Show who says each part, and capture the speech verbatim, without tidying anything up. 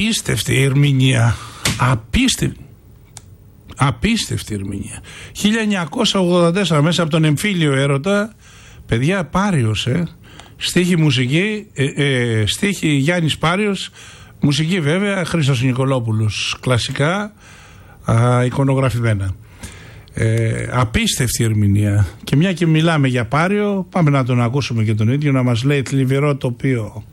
Speaker 1: Απίστευτη ερμηνεία. Απίστευτη. Απίστευτη ερμηνεία. χίλια εννιακόσια ογδόντα τέσσερα, μέσα από τον εμφύλιο έρωτα, παιδιά, Πάριος, ε. Στίχη μουσική, ε, ε, στίχη Γιάννης Πάριος, μουσική βέβαια Χρήστος Νικολόπουλος, κλασικά α, εικονογραφημένα. Ε, απίστευτη ερμηνεία. Και μια και μιλάμε για Πάριο, πάμε να τον ακούσουμε και τον ίδιο να μας λέει θλιβερό τοπίο.